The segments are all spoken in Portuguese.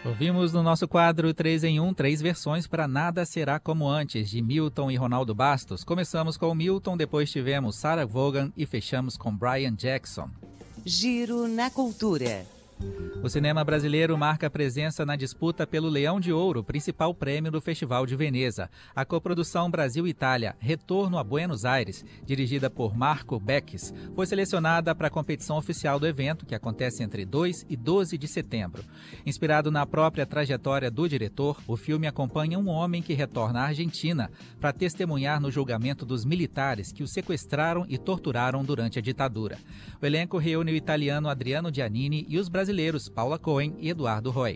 Ouvimos no nosso quadro 3 em 1, 3 versões para Nada Será Como Antes, de Milton e Ronaldo Bastos. Começamos com o Milton, depois tivemos Sarah Vaughan e fechamos com Brian Jackson. Giro na Cultura. O cinema brasileiro marca presença na disputa pelo Leão de Ouro, principal prêmio do Festival de Veneza. A coprodução Brasil-Itália, Retorno a Buenos Aires, dirigida por Marco Beckis, foi selecionada para a competição oficial do evento, que acontece entre 2 e 12 de setembro. Inspirado na própria trajetória do diretor, o filme acompanha um homem que retorna à Argentina para testemunhar no julgamento dos militares que o sequestraram e torturaram durante a ditadura. O elenco reúne o italiano Adriano Giannini e os brasileiros Paula Cohen e Eduardo Roy.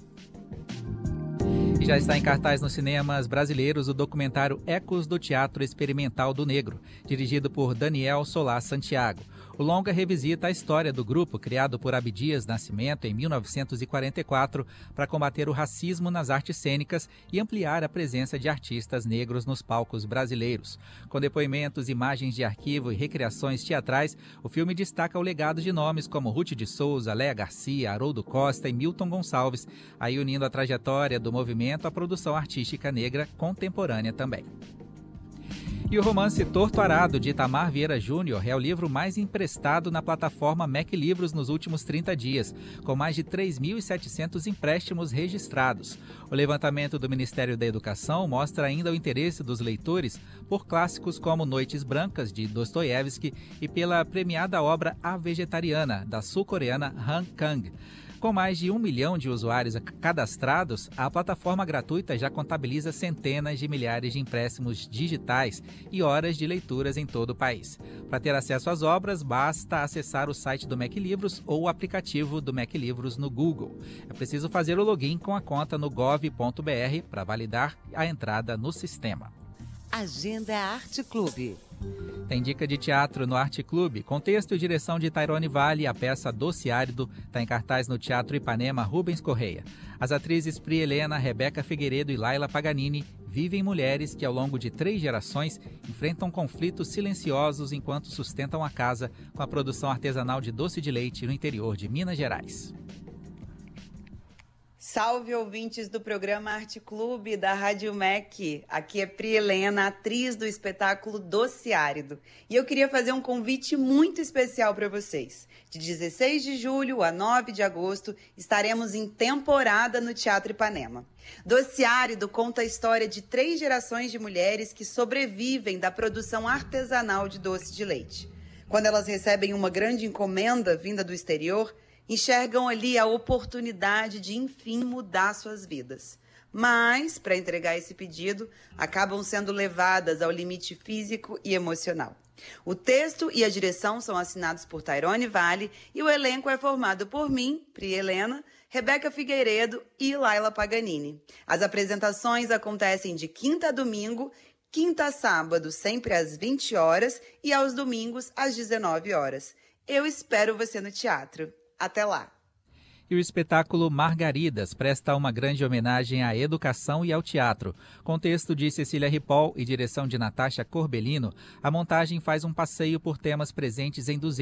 E já está em cartaz nos cinemas brasileiros o documentário Ecos do Teatro Experimental do Negro, dirigido por Daniel Solá Santiago. O longa revisita a história do grupo criado por Abdias Nascimento em 1944 para combater o racismo nas artes cênicas e ampliar a presença de artistas negros nos palcos brasileiros. Com depoimentos, imagens de arquivo e recriações teatrais, o filme destaca o legado de nomes como Ruth de Souza, Léa Garcia, Haroldo Costa e Milton Gonçalves, aí unindo a trajetória do movimento à produção artística negra contemporânea também. E o romance Torto Arado, de Itamar Vieira Júnior, é o livro mais emprestado na plataforma Mac Livros nos últimos 30 dias, com mais de 3.700 empréstimos registrados. O levantamento do Ministério da Educação mostra ainda o interesse dos leitores por clássicos como Noites Brancas, de Dostoiévski, e pela premiada obra A Vegetariana, da sul-coreana Han Kang. Com mais de 1 milhão de usuários cadastrados, a plataforma gratuita já contabiliza centenas de milhares de empréstimos digitais e horas de leituras em todo o país. Para ter acesso às obras, basta acessar o site do Mac Livros ou o aplicativo do Mac Livros no Google. É preciso fazer o login com a conta no gov.br para validar a entrada no sistema. Agenda Arte Clube. Tem dica de teatro no Arte Clube. Com texto e direção de Tairone Vale, a peça Doce Árido está em cartaz no Teatro Ipanema Rubens Correia. As atrizes Pri Helena, Rebeca Figueiredo e Laila Paganini vivem mulheres que, ao longo de 3 gerações, enfrentam conflitos silenciosos enquanto sustentam a casa com a produção artesanal de doce de leite no interior de Minas Gerais. Salve, ouvintes do programa Arte Clube da Rádio MEC. Aqui é Pri Helena, atriz do espetáculo Doce Árido. E eu queria fazer um convite muito especial para vocês. De 16 de julho a 9 de agosto, estaremos em temporada no Teatro Ipanema. Doce Árido conta a história de 3 gerações de mulheres que sobrevivem da produção artesanal de doce de leite. Quando elas recebem uma grande encomenda vinda do exterior, enxergam ali a oportunidade de, enfim, mudar suas vidas. Mas, para entregar esse pedido, acabam sendo levadas ao limite físico e emocional. O texto e a direção são assinados por Tairone Vale e o elenco é formado por mim, Pri Helena, Rebeca Figueiredo e Laila Paganini. As apresentações acontecem de quinta a domingo, quinta a sábado, sempre às 20 horas e aos domingos às 19 horas. Eu espero você no teatro. Até lá! E o espetáculo Margaridas presta uma grande homenagem à educação e ao teatro. Com texto de Cecília Ripoll e direção de Natasha Corbellino, a montagem faz um passeio por temas presentes em 200